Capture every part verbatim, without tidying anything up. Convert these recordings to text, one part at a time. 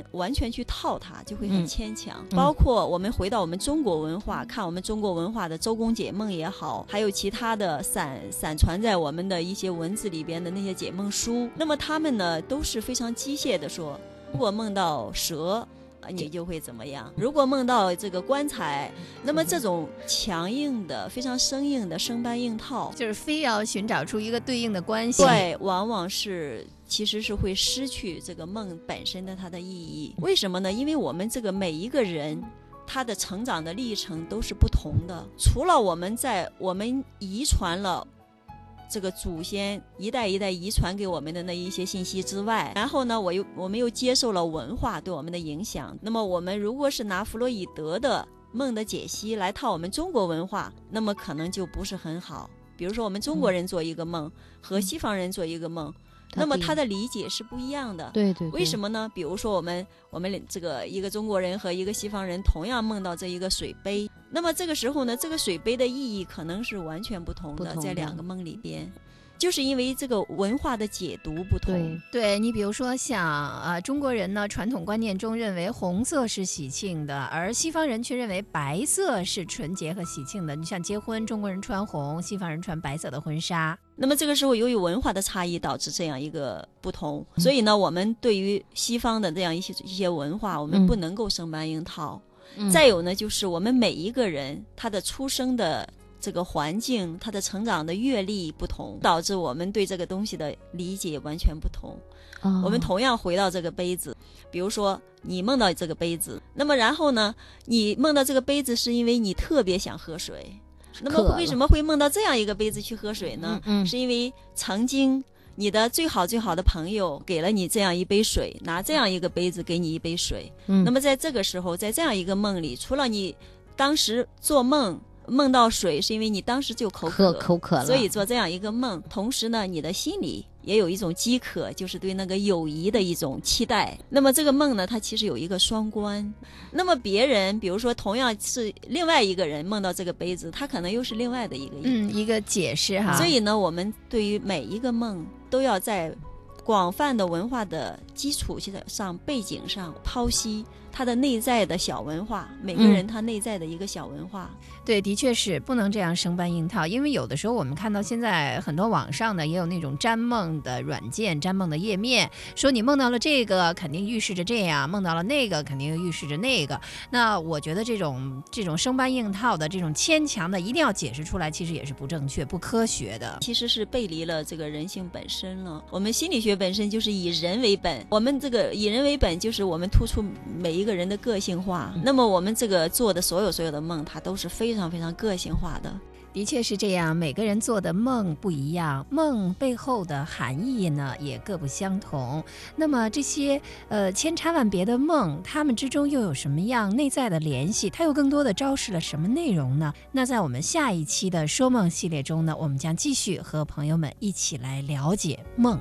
们完全去套它就会很牵强、嗯、包括我们回到我们中国文化、嗯、看我们中国文化的周公解梦也好，还有其他的散散传在我们的一些文字里边的那些解梦书，那么他们呢都是非常机械的说，如果梦到蛇你就会怎么样，如果梦到这个棺材，那么这种强硬的非常生硬的生搬硬套， 就是非要寻找出一个对应的关系， 对，往往是其实是会失去这个梦本身的它的意义。为什么呢？因为我们这个每一个人他的成长的历程都是不同的，除了我们在我们遗传了这个祖先一代一代遗传给我们的那一些信息之外，然后呢我又我们又接受了文化对我们的影响。那么我们如果是拿弗洛伊德的梦的解析来套我们中国文化，那么可能就不是很好。比如说我们中国人做一个梦、嗯、和西方人做一个梦、嗯，那么他的理解是不一样的。 对对对， 为什么呢？比如说我们我们这个一个中国人和一个西方人同样梦到这一个水杯，那么这个时候呢，这个水杯的意义可能是完全不同的，不同的在两个梦里边，就是因为这个文化的解读不同。 对，对，你比如说像呃中国人呢，传统观念中认为红色是喜庆的，而西方人却认为白色是纯洁和喜庆的。你像结婚，中国人穿红，西方人穿白色的婚纱。 那么这个时候由于文化的差异导致这样一个不同，所以呢我们对于西方的这样一些一些文化我们不能够生搬硬套、嗯、再有呢就是我们每一个人他的出生的这个环境，他的成长的阅历不同，导致我们对这个东西的理解完全不同、哦、我们同样回到这个杯子，比如说你梦到这个杯子，那么然后呢你梦到这个杯子是因为你特别想喝水，那么为什么会梦到这样一个杯子去喝水呢？嗯嗯，是因为曾经你的最好最好的朋友给了你这样一杯水，拿这样一个杯子给你一杯水、嗯、那么在这个时候在这样一个梦里，除了你当时做梦梦到水是因为你当时就口渴口渴了， 所以做这样一个梦，同时呢你的心里也有一种饥渴，就是对那个友谊的一种期待。那么这个梦呢它其实有一个双关，那么别人比如说同样是另外一个人梦到这个杯子，他可能又是另外的一个嗯一个解释哈。 所以呢我们对于每一个梦都要在广泛的文化的基础上背景上剖析他的内在的小文化，每个人他内在的一个小文化、嗯、 对，的确是不能这样生搬硬套。因为有的时候我们看到现在很多网上呢也有那种占梦的软件，占梦的页面，说你梦到了这个肯定预示着这样，梦到了那个肯定预示着那个。那我觉得这种这种生搬硬套的这种牵强的一定要解释出来，其实也是不正确不科学的， 其实是背离了这个人性本身了。我们心理学本身就是以人为本，我们这个以人为本就是我们突出每一个人的个性化、嗯、那么我们这个做的所有所有的梦它都是非常非常个性化的。 的确是这样，每个人做的梦不一样，梦背后的含义呢也各不相同。那么这些呃千差万别的梦，它们之中又有什么样内在的联系？它又更多的昭示了什么内容呢？那在我们下一期的说梦系列中呢，我们将继续和朋友们一起来了解梦。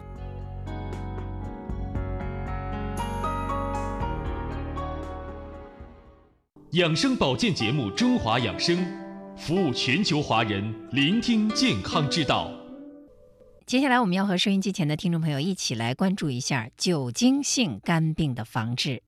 养生保健节目《中华养生》，服务全球华人，聆听健康之道。 接下来我们要和收音机前的听众朋友一起来关注一下酒精性肝病的防治。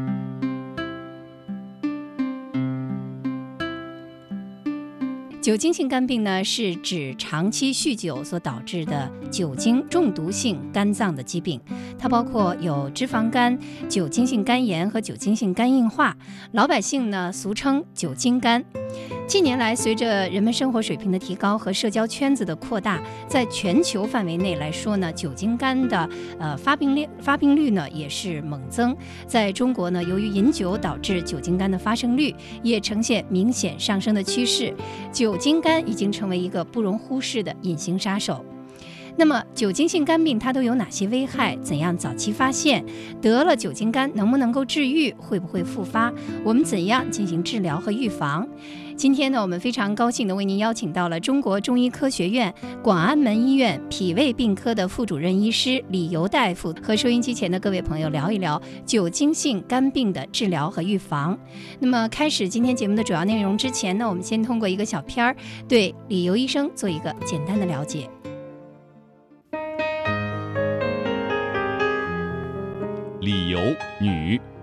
酒精性肝病呢，是指长期酗酒所导致的酒精中毒性肝脏的疾病，它包括有脂肪肝、酒精性肝炎和酒精性肝硬化，老百姓呢俗称酒精肝。近年来，随着人们生活水平的提高和社交圈子的扩大，在全球范围内来说呢，酒精肝的呃发病率发病率呢也是猛增。在中国呢，由于饮酒导致酒精肝的发生率也呈现明显上升的趋势，酒精肝已经成为一个不容忽视的隐形杀手。那么酒精性肝病它都有哪些危害？怎样早期发现？得了酒精肝能不能够治愈？会不会复发？我们怎样进行治疗和预防？今天呢，我们非常高兴地为您邀请到了中国中医科学院广安门医院脾胃病科的副主任医师李游大夫，和收音机前的各位朋友聊一聊酒精性肝病的治疗和预防。那么开始今天节目的主要内容之前呢，我们先通过一个小片儿对李游医生做一个简单的了解。 李游，女，